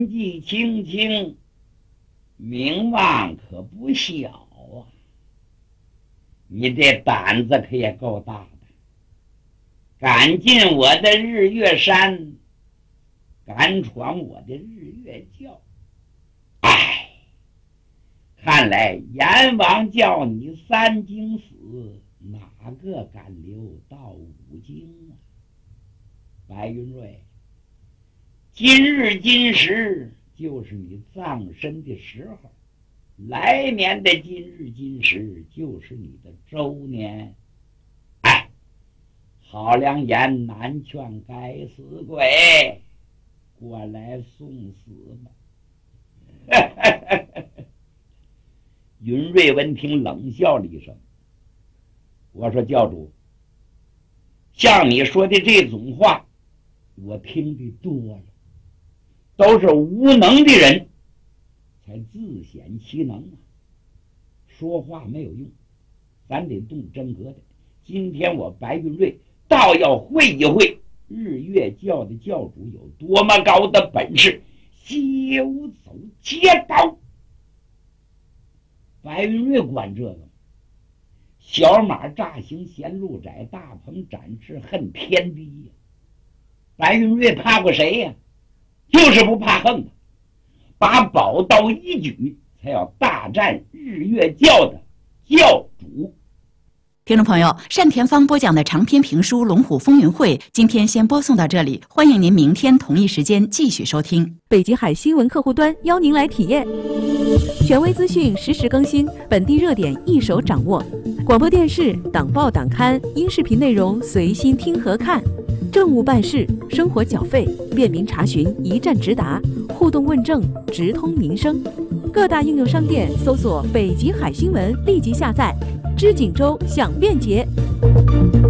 纪轻轻，名望可不小啊！你这胆子可也够大的，敢进我的日月山，敢闯我的日月教。哎，看来阎王叫你3经死，哪个敢留到5经啊？白云瑞，今日今时就是你葬身的时候，来年的今日今时就是你的周年。哎，好良言难劝该死鬼，过来送死吧。云瑞闻听冷笑了一声，我说教主，像你说的这种话我听得多了，都是无能的人才自显其能啊，说话没有用，咱得动真格的。今天我白云瑞倒要会一会日月教的教主有多么高的本事，休走且刀。白云瑞管这个，小马乍行嫌路窄，大鹏展翅恨天低呀。白云瑞怕过谁呀？就是不怕横的，把宝刀一举，才要大战日月教的教主。 听众朋友，单田芳播讲的长篇评书《龙虎风云会》今天先播送到这里，欢迎您明天同一时间继续收听。 北极海新闻客户端邀您来体验，权威资讯实时更新，本地热点一手掌握，广播电视、党报党刊、音视频内容随心听和看，政务办事、生活缴费便民查询一站直达，互动问政直通民生。各大应用商店搜索北极海新闻，立即下载。知锦州享便捷。